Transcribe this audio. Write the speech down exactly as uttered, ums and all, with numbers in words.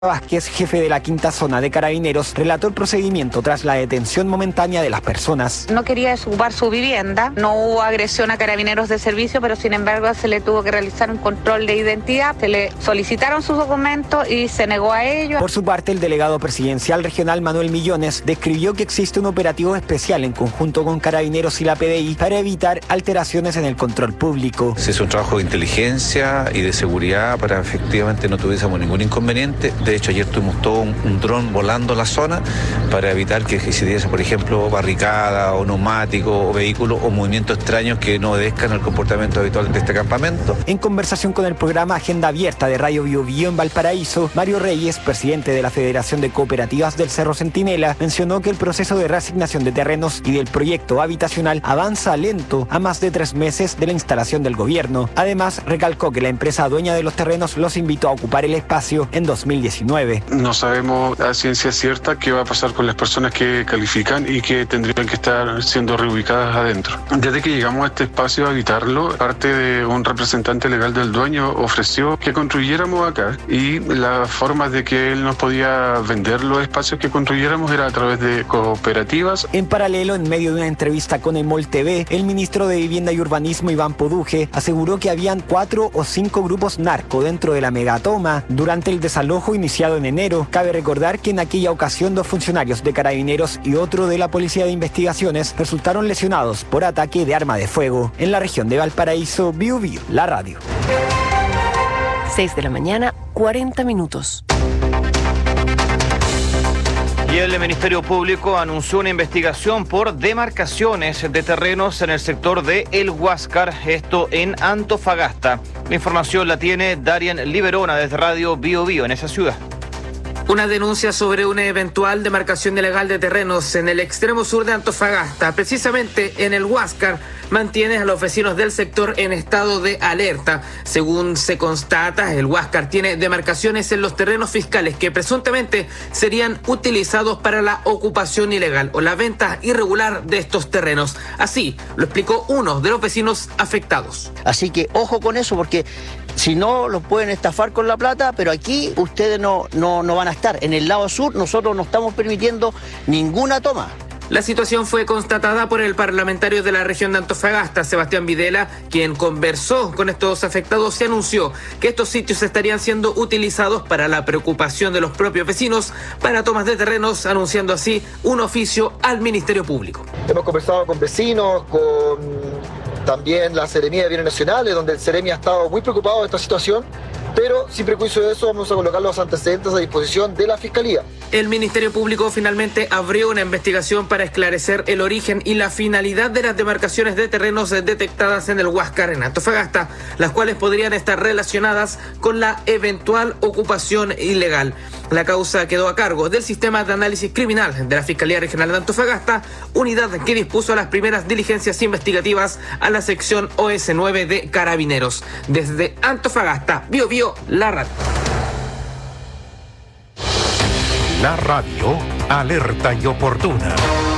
Vázquez, jefe de la quinta zona de Carabineros, relató el procedimiento tras la detención momentánea de las personas. No quería desocupar su vivienda, no hubo agresión a Carabineros de servicio, pero sin embargo se le tuvo que realizar un control de identidad, se le solicitaron sus documentos y se negó a ello. Por su parte, el delegado presidencial regional Manuel Millones describió que existe un operativo especial en conjunto con Carabineros y la P D I para evitar alteraciones en el control público. Se hizo un trabajo de inteligencia y de seguridad para efectivamente no tuviésemos ningún inconveniente. De hecho, ayer tuvimos todo un, un dron volando la zona para evitar que existiese, por ejemplo, barricada o neumáticos o vehículos o movimientos extraños que no obedezcan al comportamiento habitual de este campamento. En conversación con el programa Agenda Abierta de Radio Bio Bio en Valparaíso, Mario Reyes, presidente de la Federación de Cooperativas del Cerro Centinela, mencionó que el proceso de reasignación de terrenos y del proyecto habitacional avanza lento a más de tres meses de la instalación del gobierno. Además, recalcó que la empresa dueña de los terrenos los invitó a ocupar el espacio en dos mil diecinueve. No sabemos a ciencia cierta qué va a pasar con las personas que califican y que tendrían que estar siendo reubicadas adentro. Desde que llegamos a este espacio a habitarlo, parte de un representante legal del dueño ofreció que construyéramos acá y la forma de que él nos podía vender los espacios que construyéramos era a través de cooperativas. En paralelo, en medio de una entrevista con Emol T V, el ministro de Vivienda y Urbanismo, Iván Poduje, aseguró que habían cuatro o cinco grupos narco dentro de la megatoma durante el desalojo iniciado en enero. Cabe recordar que en aquella ocasión dos funcionarios de Carabineros y otro de la Policía de Investigaciones resultaron lesionados por ataque de arma de fuego. En la región de Valparaíso, Bio Bio, la radio. seis de la mañana, cuarenta minutos. Y el Ministerio Público anunció una investigación por demarcaciones de terrenos en el sector de El Huáscar, esto en Antofagasta. La información la tiene Darian Liberona desde Radio Bio Bio en esa ciudad. Una denuncia sobre una eventual demarcación ilegal de terrenos en el extremo sur de Antofagasta, precisamente en El Huáscar, mantiene a los vecinos del sector en estado de alerta. Según se constata, El Huáscar tiene demarcaciones en los terrenos fiscales que presuntamente serían utilizados para la ocupación ilegal o la venta irregular de estos terrenos. Así lo explicó uno de los vecinos afectados. Así que ojo con eso, porque si no, los pueden estafar con la plata, pero aquí ustedes no, no, no van a estar. En el lado sur nosotros no estamos permitiendo ninguna toma. La situación fue constatada por el parlamentario de la región de Antofagasta, Sebastián Videla, quien conversó con estos afectados y anunció que estos sitios estarían siendo utilizados para la preocupación de los propios vecinos para tomas de terrenos, anunciando así un oficio al Ministerio Público. Hemos conversado con vecinos, con también la Seremía de Bienes Nacionales, donde el Seremi ha estado muy preocupado de esta situación, pero sin prejuicio de eso vamos a colocar los antecedentes a disposición de la Fiscalía. El Ministerio Público finalmente abrió una investigación para esclarecer el origen y la finalidad de las demarcaciones de terrenos detectadas en El Huáscar, en Antofagasta, las cuales podrían estar relacionadas con la eventual ocupación ilegal. La causa quedó a cargo del Sistema de Análisis Criminal de la Fiscalía Regional de Antofagasta, unidad que dispuso las primeras diligencias investigativas a la sección O S nueve de Carabineros. Desde Antofagasta, Bio Bio, la radio. La radio, alerta y oportuna.